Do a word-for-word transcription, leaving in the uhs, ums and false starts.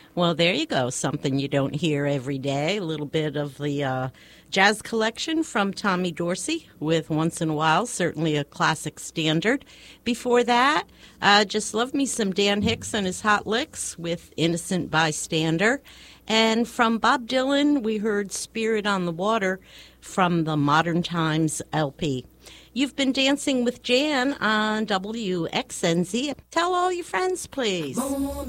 Well, there you go. Something you don't hear every day. A little bit of the uh, jazz collection from Tommy Dorsey with Once in a While, certainly a classic standard. Before that, uh, just love me some Dan Hicks and his Hot Licks with Innocent Bystander. And from Bob Dylan, we heard Spirit on the Water from the Modern Times L P. You've been dancing with Jan on W X N Z. Tell all your friends, please.